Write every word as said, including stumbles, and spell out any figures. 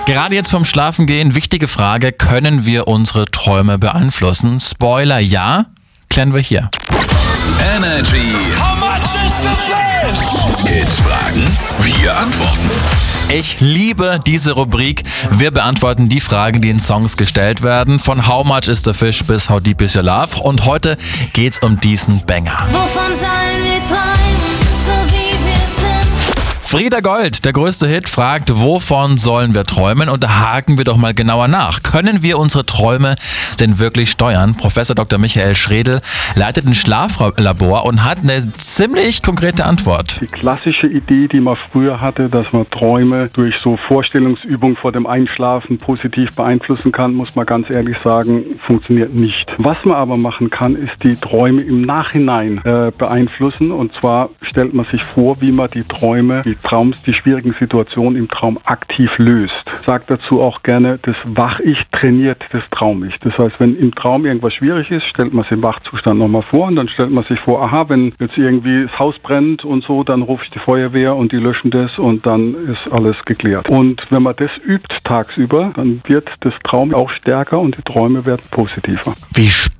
Gerade jetzt vom Schlafengehen, wichtige Frage, können wir unsere Träume beeinflussen? Spoiler, ja, klären wir hier. Energy. How much is the fish? Hits fragen, wir antworten. Ich liebe diese Rubrik. Wir beantworten die Fragen, die in Songs gestellt werden. Von How Much is the Fish bis How Deep is Your Love. Und heute geht's um diesen Banger. Wovon sollen wir träumen, so wie wir sind? Frieda Gold, der größte Hit, fragt, wovon sollen wir träumen? Und da haken wir doch mal genauer nach. Können wir unsere Träume denn wirklich steuern? Professor Doktor Michael Schredl leitet ein Schlaflabor und hat eine ziemlich konkrete Antwort. Die klassische Idee, die man früher hatte, dass man Träume durch so Vorstellungsübungen vor dem Einschlafen positiv beeinflussen kann, muss man ganz ehrlich sagen, funktioniert nicht. Was man aber machen kann, ist die Träume im Nachhinein äh, beeinflussen. Und zwar stellt man sich vor, wie man die Träume, die Traums, die schwierigen Situationen im Traum aktiv löst. Sagt dazu auch gerne, das Wach-Ich trainiert das Traum-Ich. Das heißt, wenn im Traum irgendwas schwierig ist, stellt man sich im Wachzustand nochmal vor und dann stellt man sich vor, aha, wenn jetzt irgendwie das Haus brennt und so, dann rufe ich die Feuerwehr und die löschen das und dann ist alles geklärt. Und wenn man das übt tagsüber, dann wird das Traum auch stärker und die Träume werden positiver. Wie spannend.